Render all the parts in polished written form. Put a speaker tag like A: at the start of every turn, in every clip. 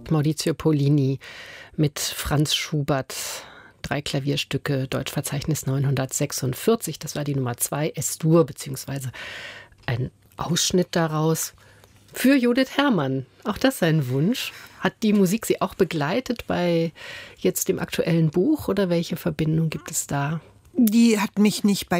A: hat Maurizio Pollini mit Franz Schubert 3 Klavierstücke, Deutschverzeichnis 946, das war die Nummer 2, Es-Dur, beziehungsweise ein Ausschnitt daraus. Für Judith Herrmann, auch das sein Wunsch. Hat die Musik Sie auch begleitet bei jetzt dem aktuellen Buch oder welche Verbindung gibt es da?
B: Die hat mich nicht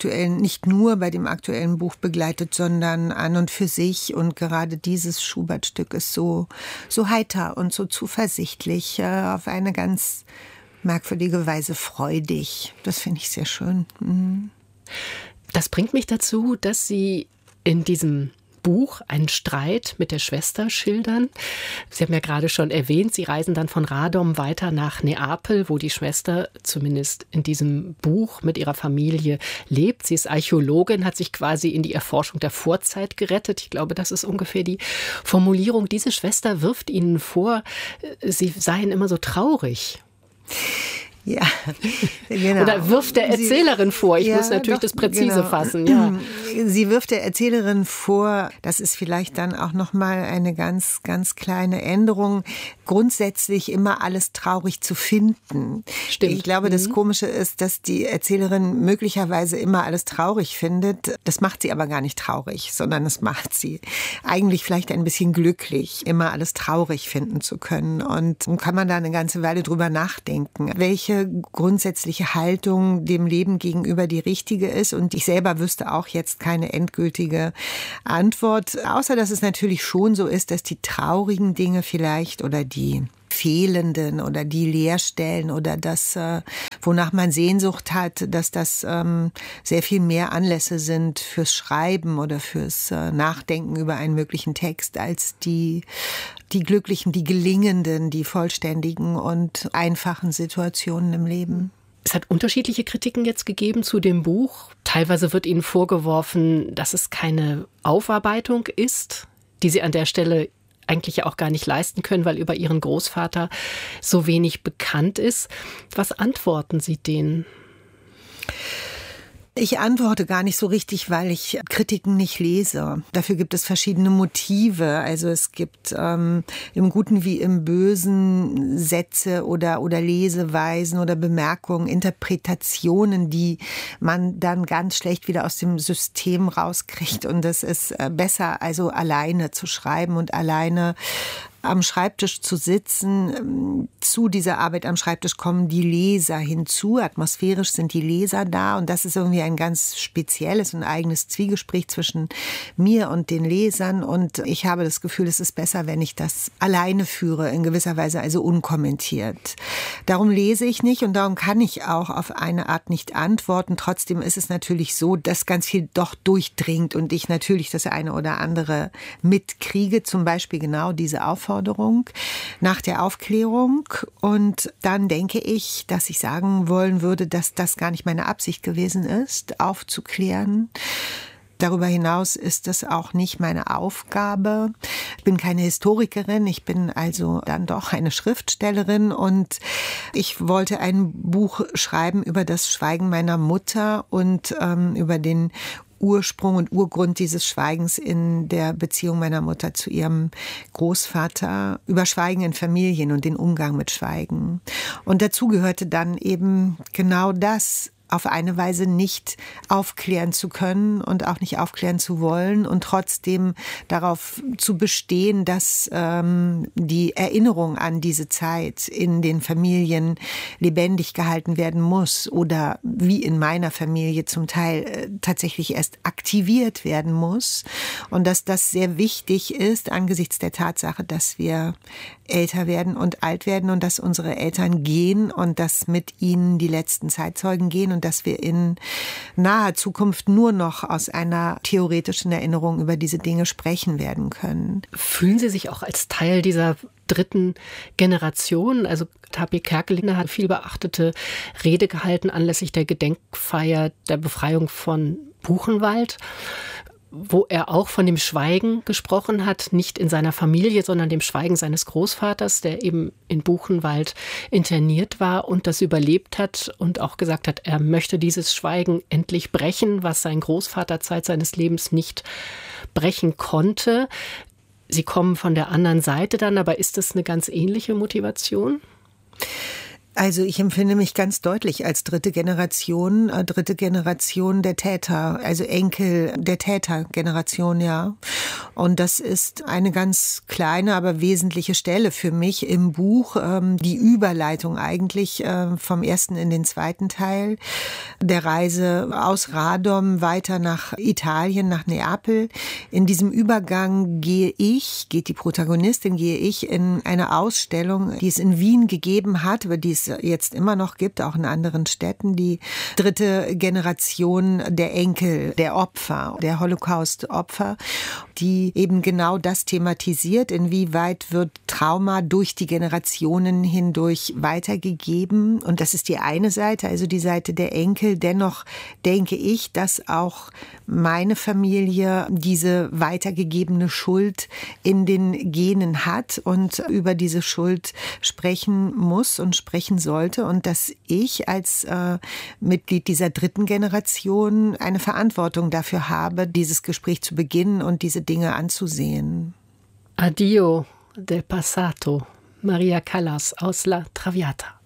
B: nur bei dem aktuellen Buch begleitet, sondern an und für sich. Und gerade dieses Schubert-Stück ist so heiter und so zuversichtlich, auf eine ganz merkwürdige Weise freudig. Das finde ich sehr schön. Mhm.
A: Das bringt mich dazu, dass Sie in diesem Buch einen Streit mit der Schwester schildern. Sie haben ja gerade schon erwähnt, Sie reisen dann von Radom weiter nach Neapel, wo die Schwester zumindest in diesem Buch mit ihrer Familie lebt. Sie ist Archäologin, hat sich quasi in die Erforschung der Vorzeit gerettet. Ich glaube, das ist ungefähr die Formulierung. Diese Schwester wirft Ihnen vor, Sie seien immer so traurig.
B: Ja, genau.
A: Oder wirft der Erzählerin vor, ich muss natürlich das präzise fassen. Ja.
B: Sie wirft der Erzählerin vor, das ist vielleicht dann auch nochmal eine ganz, ganz kleine Änderung, grundsätzlich immer alles traurig zu finden.
A: Stimmt.
B: Ich glaube, das Komische ist, dass die Erzählerin möglicherweise immer alles traurig findet. Das macht sie aber gar nicht traurig, sondern es macht sie eigentlich vielleicht ein bisschen glücklich, immer alles traurig finden zu können. Und kann man da eine ganze Weile drüber nachdenken, welche grundsätzliche Haltung dem Leben gegenüber die richtige ist. Und ich selber wüsste auch jetzt keine endgültige Antwort, außer dass es natürlich schon so ist, dass die traurigen Dinge vielleicht oder die fehlenden oder die Leerstellen oder das, wonach man Sehnsucht hat, dass das sehr viel mehr Anlässe sind fürs Schreiben oder fürs Nachdenken über einen möglichen Text als die glücklichen, die gelingenden, die vollständigen und einfachen Situationen im Leben.
A: Es hat unterschiedliche Kritiken jetzt gegeben zu dem Buch. Teilweise wird Ihnen vorgeworfen, dass es keine Aufarbeitung ist, die Sie an der Stelle eigentlich ja auch gar nicht leisten können, weil über Ihren Großvater so wenig bekannt ist. Was antworten Sie denen?
B: Ich antworte gar nicht so richtig, weil ich Kritiken nicht lese. Dafür gibt es verschiedene Motive. Also es gibt im Guten wie im Bösen Sätze oder Leseweisen oder Bemerkungen, Interpretationen, die man dann ganz schlecht wieder aus dem System rauskriegt. Und es ist besser, also alleine zu schreiben und alleine am Schreibtisch zu sitzen. Zu dieser Arbeit am Schreibtisch kommen die Leser hinzu. Atmosphärisch sind die Leser da. Und das ist irgendwie ein ganz spezielles und eigenes Zwiegespräch zwischen mir und den Lesern. Und ich habe das Gefühl, es ist besser, wenn ich das alleine führe, in gewisser Weise also unkommentiert. Darum lese ich nicht und darum kann ich auch auf eine Art nicht antworten. Trotzdem ist es natürlich so, dass ganz viel doch durchdringt und ich natürlich das eine oder andere mitkriege. Zum Beispiel genau diese Aufforderung nach der Aufklärung. Und dann denke ich, dass ich sagen wollen würde, dass das gar nicht meine Absicht gewesen ist, aufzuklären. Darüber hinaus ist das auch nicht meine Aufgabe. Ich bin keine Historikerin, ich bin also dann doch eine Schriftstellerin und ich wollte ein Buch schreiben über das Schweigen meiner Mutter und über den Ursprung und Urgrund dieses Schweigens in der Beziehung meiner Mutter zu ihrem Großvater, über Schweigen in Familien und den Umgang mit Schweigen. Und dazu gehörte dann eben genau das, auf eine Weise nicht aufklären zu können und auch nicht aufklären zu wollen und trotzdem darauf zu bestehen, dass die Erinnerung an diese Zeit in den Familien lebendig gehalten werden muss oder wie in meiner Familie zum Teil tatsächlich erst aktiviert werden muss und dass das sehr wichtig ist angesichts der Tatsache, dass wir älter werden und alt werden und dass unsere Eltern gehen und dass mit ihnen die letzten Zeitzeugen gehen und dass wir in naher Zukunft nur noch aus einer theoretischen Erinnerung über diese Dinge sprechen werden können.
A: Fühlen Sie sich auch als Teil dieser dritten Generation? Also H.P. Kerkeling hat viel beachtete Rede gehalten anlässlich der Gedenkfeier der Befreiung von Buchenwald, wo er auch von dem Schweigen gesprochen hat, nicht in seiner Familie, sondern dem Schweigen seines Großvaters, der eben in Buchenwald interniert war und das überlebt hat und auch gesagt hat, er möchte dieses Schweigen endlich brechen, was sein Großvater Zeit seines Lebens nicht brechen konnte. Sie kommen von der anderen Seite dann, aber ist das eine ganz ähnliche Motivation?
B: Also ich empfinde mich ganz deutlich als dritte Generation der Täter, also Enkel der Tätergeneration, ja. Und das ist eine ganz kleine, aber wesentliche Stelle für mich im Buch, die Überleitung eigentlich vom ersten in den zweiten Teil der Reise aus Radom weiter nach Italien, nach Neapel. In diesem Übergang geht die Protagonistin in eine Ausstellung, die es in Wien gegeben hat, aber die es jetzt immer noch gibt, auch in anderen Städten, die dritte Generation der Enkel, der Opfer, der Holocaust-Opfer, die eben genau das thematisiert, inwieweit wird Trauma durch die Generationen hindurch weitergegeben. Und das ist die eine Seite, also die Seite der Enkel. Dennoch denke ich, dass auch meine Familie diese weitergegebene Schuld in den Genen hat und über diese Schuld sprechen muss und sprechen sollte und dass ich als Mitglied dieser dritten Generation eine Verantwortung dafür habe, dieses Gespräch zu beginnen und diese Dinge anzusehen.
A: Addio del passato, Maria Callas aus La Traviata.